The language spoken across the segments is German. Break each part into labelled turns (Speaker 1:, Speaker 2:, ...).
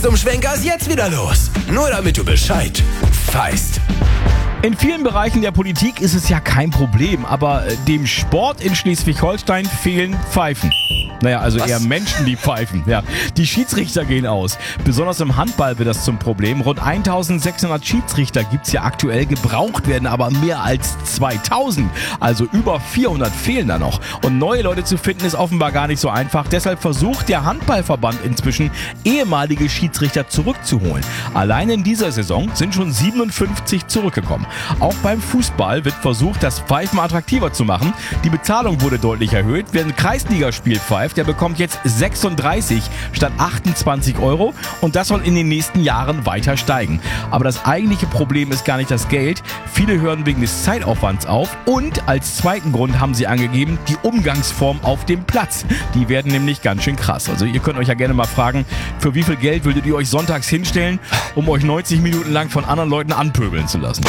Speaker 1: Was zum Schwenker ist jetzt wieder los? Nur damit du Bescheid weißt.
Speaker 2: In vielen Bereichen der Politik ist es ja kein Problem, aber dem Sport in Schleswig-Holstein fehlen Pfeifen. Naja, also eher Menschen, die pfeifen. Ja, die Schiedsrichter gehen aus. Besonders im Handball wird das zum Problem. Rund 1600 Schiedsrichter gibt's ja aktuell, gebraucht werden aber mehr als 2000. Also über 400 fehlen da noch. Und neue Leute zu finden ist offenbar gar nicht so einfach. Deshalb versucht der Handballverband inzwischen, ehemalige Schiedsrichter zurückzuholen. Allein in dieser Saison sind schon 57 zurückgekommen. Auch beim Fußball wird versucht, das Pfeifen attraktiver zu machen. Die Bezahlung wurde deutlich erhöht. Wer ein Kreisligaspiel pfeift, der bekommt jetzt 36 statt 28 Euro und das soll in den nächsten Jahren weiter steigen. Aber das eigentliche Problem ist gar nicht das Geld. Viele hören wegen des Zeitaufwands auf und als zweiten Grund haben sie angegeben, die Umgangsform auf dem Platz. Die werden nämlich ganz schön krass. Also ihr könnt euch ja gerne mal fragen, für wie viel Geld würdet ihr euch sonntags hinstellen, um euch 90 Minuten lang von anderen Leuten anpöbeln zu lassen?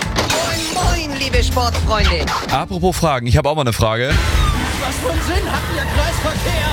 Speaker 3: Moin, liebe Sportfreunde.
Speaker 4: Apropos Fragen, ich habe auch mal eine Frage.
Speaker 5: Was für einen Sinn hat der Kreisverkehr?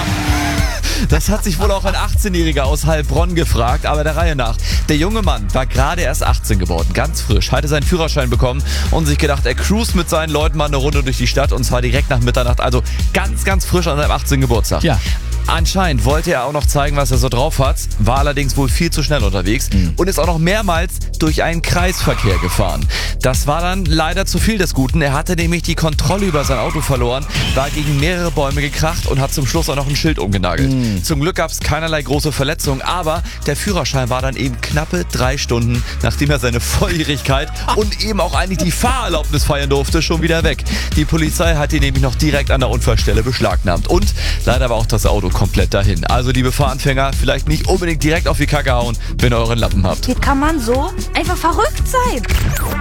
Speaker 4: Ja, das hat sich wohl auch ein 18-Jähriger aus Heilbronn gefragt, aber der Reihe nach. Der junge Mann war gerade erst 18 geworden, ganz frisch, hatte seinen Führerschein bekommen und sich gedacht, er cruist mit seinen Leuten mal eine Runde durch die Stadt und zwar direkt nach Mitternacht, also ganz, ganz frisch an seinem 18. Geburtstag.
Speaker 2: Ja.
Speaker 4: Anscheinend wollte er auch noch zeigen, was er so drauf hat, war allerdings wohl viel zu schnell unterwegs und ist auch noch mehrmals durch einen Kreisverkehr gefahren. Das war dann leider zu viel des Guten. Er hatte nämlich die Kontrolle über sein Auto verloren, war gegen mehrere Bäume gekracht und hat zum Schluss auch noch ein Schild umgenagelt. Zum Glück gab es keinerlei große Verletzungen, aber der Führerschein war dann eben knappe 3 Stunden, nachdem er seine Volljährigkeit und eben auch eigentlich die Fahrerlaubnis feiern durfte, schon wieder weg. Die Polizei hat ihn nämlich noch direkt an der Unfallstelle beschlagnahmt und leider war auch das Auto komplett dahin. Also liebe Fahranfänger, vielleicht nicht unbedingt direkt auf die Kacke hauen, wenn ihr euren Lappen habt.
Speaker 6: Wie kann man so einfach verrückt sein?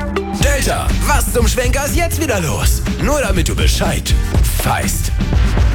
Speaker 1: Delta, was zum Schwenker ist jetzt wieder los? Nur damit du Bescheid weißt.